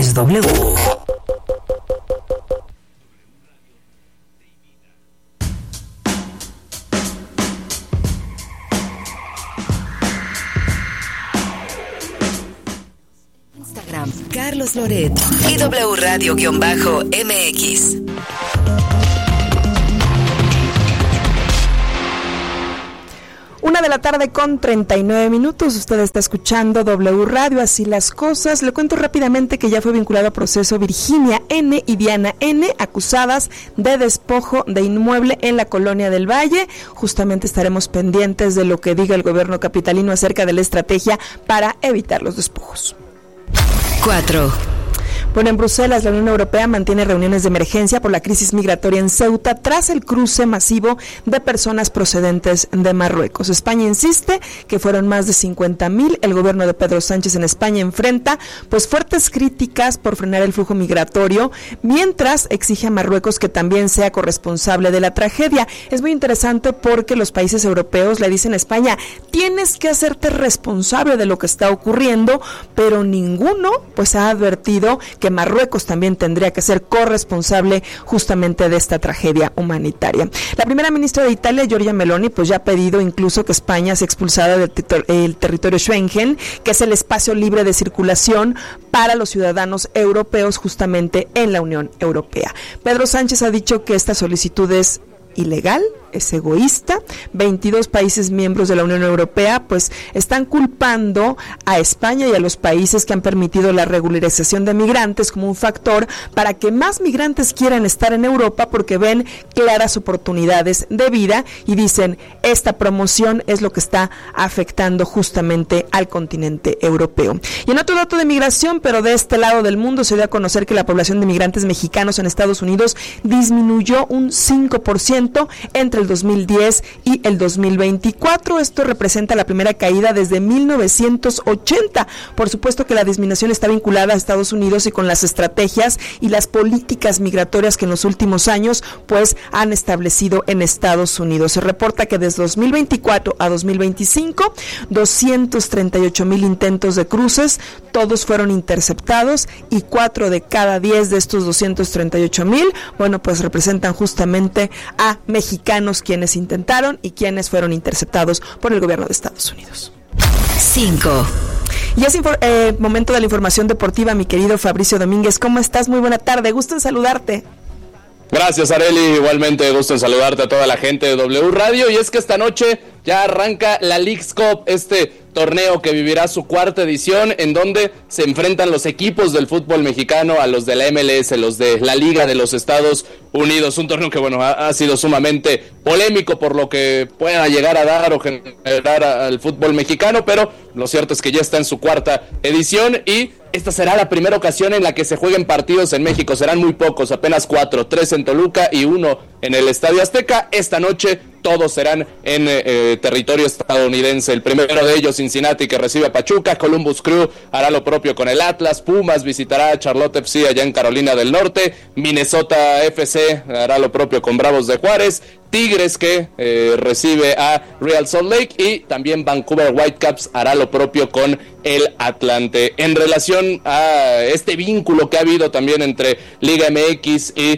es W. Instagram, Carlos Loret y W Radio-MX. 1:39 p.m. Usted está escuchando W Radio, así las cosas. Le cuento rápidamente que ya fue vinculado a proceso Virginia N. y Diana N., acusadas de despojo de inmueble en la Colonia del Valle. Justamente estaremos pendientes de lo que diga el gobierno capitalino acerca de la estrategia para evitar los despojos. 4. Bueno, en Bruselas, la Unión Europea mantiene reuniones de emergencia por la crisis migratoria en Ceuta tras el cruce masivo de personas procedentes de Marruecos. España insiste que fueron más de 50,000. El gobierno de Pedro Sánchez en España enfrenta fuertes críticas por frenar el flujo migratorio, mientras exige a Marruecos que también sea corresponsable de la tragedia. Es muy interesante porque los países europeos le dicen a España: tienes que hacerte responsable de lo que está ocurriendo, pero ninguno ha advertido que Marruecos también tendría que ser corresponsable justamente de esta tragedia humanitaria. La primera ministra de Italia, Giorgia Meloni, ya ha pedido incluso que España sea expulsada del territorio Schengen, que es el espacio libre de circulación para los ciudadanos europeos justamente en la Unión Europea. Pedro Sánchez ha dicho que esta solicitud es ilegal, es egoísta. 22 países miembros de la Unión Europea están culpando a España y a los países que han permitido la regularización de migrantes como un factor para que más migrantes quieran estar en Europa, porque ven claras oportunidades de vida y dicen: esta promoción es lo que está afectando justamente al continente europeo. Y en otro dato de migración, pero de este lado del mundo, se dio a conocer que la población de migrantes mexicanos en Estados Unidos disminuyó un 5% entre el 2010 y el 2024. Esto representa la primera caída desde 1980. Por supuesto que la disminución está vinculada a Estados Unidos y con las estrategias y las políticas migratorias que en los últimos años han establecido en Estados Unidos. Se reporta que desde 2024 a 2025, 238,000 intentos de cruces, todos fueron interceptados, y 4 de cada 10 de estos 238,000, representan justamente a mexicanos quienes intentaron y quienes fueron interceptados por el gobierno de Estados Unidos. 5. Y es momento de la información deportiva, mi querido Fabricio Domínguez. ¿Cómo estás? Muy buena tarde, gusto en saludarte. Gracias, Arely, igualmente gusto en saludarte a toda la gente de W Radio. Y es que esta noche ya arranca la Leagues Cup, este torneo que vivirá su cuarta edición, en donde se enfrentan los equipos del fútbol mexicano a los de la MLS, los de la Liga de los Estados Unidos. Un torneo que, ha sido sumamente polémico por lo que pueda llegar a dar o generar al fútbol mexicano, pero lo cierto es que ya está en su cuarta edición y esta será la primera ocasión en la que se jueguen partidos en México. Serán muy pocos, apenas 4, 3 en Toluca y 1 en el Estadio Azteca. Esta noche todos serán en territorio estadounidense. El primero de ellos, Cincinnati, que recibe a Pachuca. Columbus Crew hará lo propio con el Atlas. Pumas visitará a Charlotte FC allá en Carolina del Norte. Minnesota FC hará lo propio con Bravos de Juárez. Tigres, que recibe a Real Salt Lake, y también Vancouver Whitecaps hará lo propio con el Atlante. En relación a este vínculo que ha habido también entre Liga MX y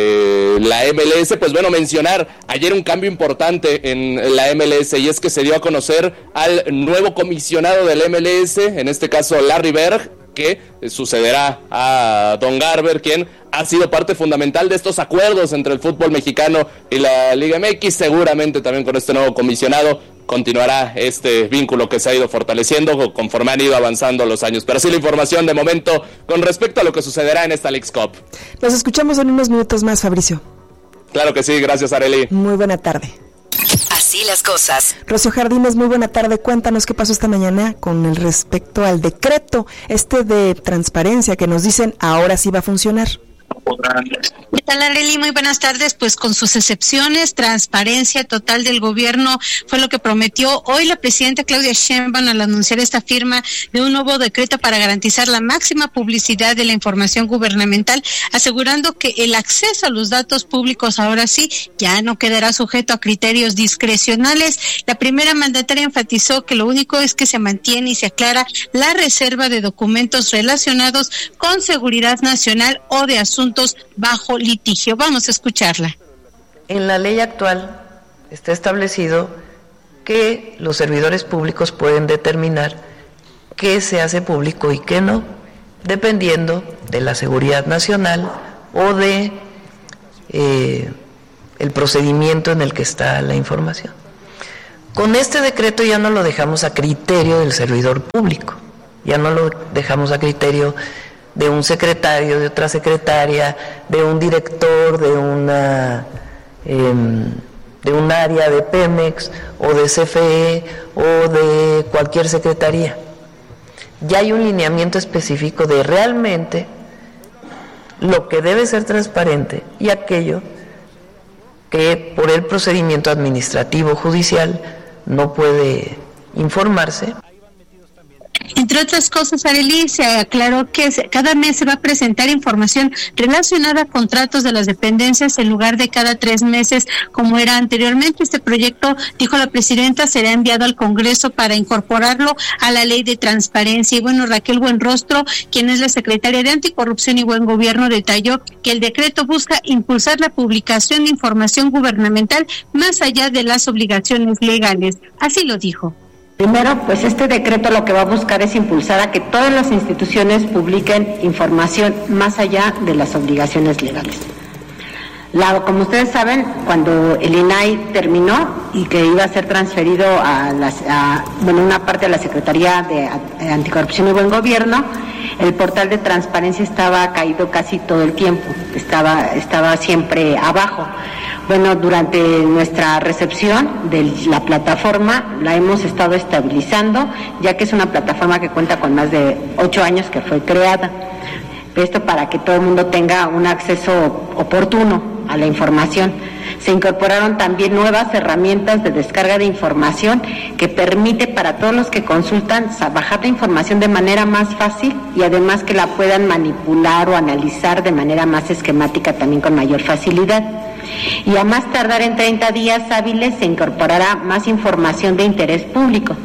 la MLS, mencionar ayer un cambio importante en la MLS, y es que se dio a conocer al nuevo comisionado del MLS, en este caso Larry Berg, que sucederá a Don Garber, quien ha sido parte fundamental de estos acuerdos entre el fútbol mexicano y la Liga MX. Seguramente también con este nuevo comisionado continuará este vínculo que se ha ido fortaleciendo conforme han ido avanzando los años. Pero así la información de momento con respecto a lo que sucederá en esta Leagues Cup. Nos escuchamos en unos minutos más, Fabricio. Claro que sí, gracias, Arely. Muy buena tarde. Así las cosas. Rocío Jardines, muy buena tarde. Cuéntanos qué pasó esta mañana con el respecto al decreto de transparencia que nos dicen ahora sí va a funcionar. podrán. ¿Qué tal, Arely? Muy buenas tardes. Pues con sus excepciones, transparencia total del gobierno fue lo que prometió hoy la presidenta Claudia Sheinbaum al anunciar esta firma de un nuevo decreto para garantizar la máxima publicidad de la información gubernamental, asegurando que el acceso a los datos públicos ahora sí ya no quedará sujeto a criterios discrecionales. La primera mandataria enfatizó que lo único es que se mantiene y se aclara la reserva de documentos relacionados con seguridad nacional o de asuntos bajo litigio. Vamos a escucharla. En la ley actual está establecido que los servidores públicos pueden determinar qué se hace público y qué no, dependiendo de la seguridad nacional o de el procedimiento en el que está la información. Con este decreto ya no lo dejamos a criterio del servidor público, ya no lo dejamos a criterio de un secretario, de otra secretaria, de un director, de un área de Pemex o de CFE o de cualquier secretaría. Ya hay un lineamiento específico de realmente lo que debe ser transparente y aquello que por el procedimiento administrativo judicial no puede informarse. Entre otras cosas, Arely, se aclaró que cada mes se va a presentar información relacionada a contratos de las dependencias en lugar de cada 3 meses, como era anteriormente. Este proyecto, dijo la presidenta, será enviado al Congreso para incorporarlo a la Ley de Transparencia. Y bueno, Raquel Buenrostro, quien es la secretaria de Anticorrupción y Buen Gobierno, detalló que el decreto busca impulsar la publicación de información gubernamental más allá de las obligaciones legales. Así lo dijo. Primero, pues este decreto lo que va a buscar es impulsar a que todas las instituciones publiquen información más allá de las obligaciones legales. Como ustedes saben, cuando el INAI terminó y que iba a ser transferido una parte de la Secretaría de Anticorrupción y Buen Gobierno, el portal de transparencia estaba caído casi todo el tiempo, estaba siempre abajo. Bueno, durante nuestra recepción de la plataforma la hemos estado estabilizando, ya que es una plataforma que cuenta con más de 8 años que fue creada. Esto para que todo el mundo tenga un acceso oportuno a la información. Se incorporaron también nuevas herramientas de descarga de información que permite para todos los que consultan bajar la información de manera más fácil y además que la puedan manipular o analizar de manera más esquemática también con mayor facilidad. Y a más tardar en 30 días hábiles se incorporará más información de interés público.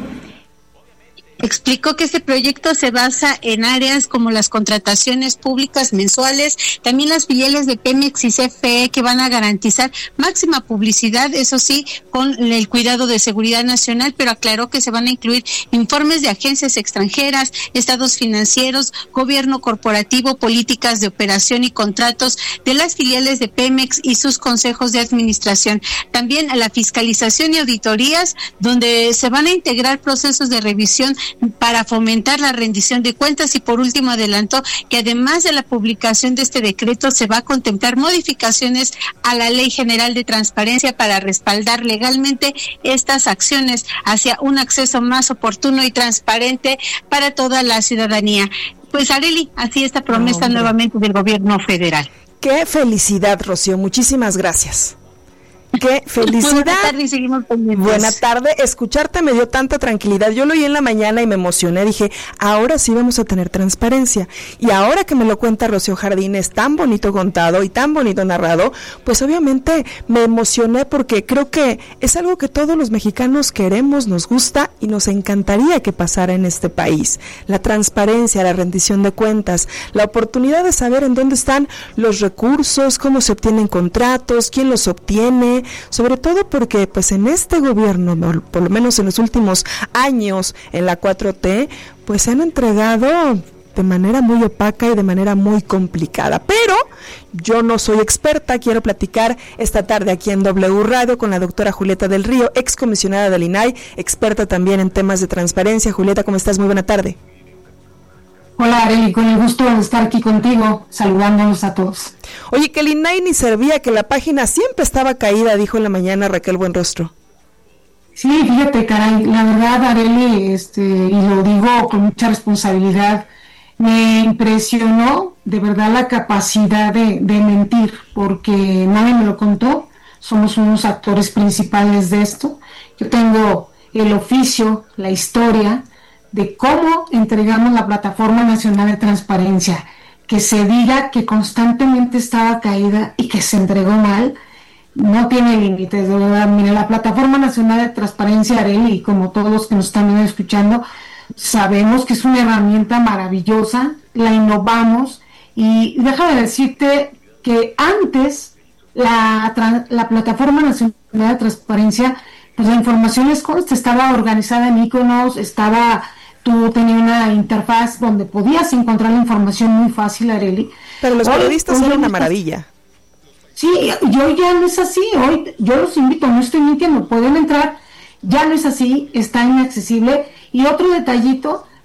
Explicó que este proyecto se basa en áreas como las contrataciones públicas mensuales, también las filiales de Pemex y CFE que van a garantizar máxima publicidad, eso sí, con el cuidado de seguridad nacional, pero aclaró que se van a incluir informes de agencias extranjeras, estados financieros, gobierno corporativo, políticas de operación y contratos de las filiales de Pemex y sus consejos de administración. También a la fiscalización y auditorías, donde se van a integrar procesos de revisión para fomentar la rendición de cuentas. Y por último adelantó que además de la publicación de este decreto se va a contemplar modificaciones a la Ley General de Transparencia para respaldar legalmente estas acciones hacia un acceso más oportuno y transparente para toda la ciudadanía. Pues Arely, así esta promesa nuevamente del gobierno federal. Qué felicidad, Rocío, muchísimas gracias. ¡Qué felicidad! Buenas tardes, seguimos pendientes. Buena tarde, escucharte me dio tanta tranquilidad. Yo lo oí en la mañana y me emocioné, dije, ahora sí vamos a tener transparencia. Y ahora que me lo cuenta Rocío Jardines, tan bonito contado y tan bonito narrado, pues obviamente me emocioné porque creo que es algo que todos los mexicanos queremos, nos gusta y nos encantaría que pasara en este país. La transparencia, la rendición de cuentas, la oportunidad de saber en dónde están los recursos, cómo se obtienen contratos, quién los obtiene, sobre todo porque pues en este gobierno, por lo menos en los últimos años en la 4T, pues se han entregado de manera muy opaca y de manera muy complicada. Pero yo no soy experta, quiero platicar esta tarde aquí en W Radio con la doctora Julieta del Río, excomisionada del INAI, experta también en temas de transparencia. Julieta, ¿cómo estás? Muy buena tarde. Hola, Arely, con el gusto de estar aquí contigo, saludándonos a todos. Oye, que el INAI ni servía, que la página siempre estaba caída, dijo en la mañana Raquel Buenrostro. Sí, fíjate, caray, la verdad, Arely, y lo digo con mucha responsabilidad, Me impresionó de verdad la capacidad de mentir, porque nadie me lo contó. Somos unos actores principales de esto. Yo tengo el oficio, la historia de cómo entregamos la Plataforma Nacional de Transparencia. Que se diga que constantemente estaba caída y que se entregó mal, no tiene límites, de verdad. Mire, la Plataforma Nacional de Transparencia, Arely, y como todos los que nos están viendo, escuchando, sabemos que es una herramienta maravillosa, la innovamos, y déjame decirte que antes la Plataforma Nacional de Transparencia, pues la información estaba organizada en iconos, tú tenías una interfaz donde podías encontrar la información muy fácil, Arely. Pero los periodistas eran una maravilla. Sí, hoy ya no es así. Hoy yo los invito, no estoy mintiendo, pueden entrar, ya no es así, está inaccesible. Y otro detallito,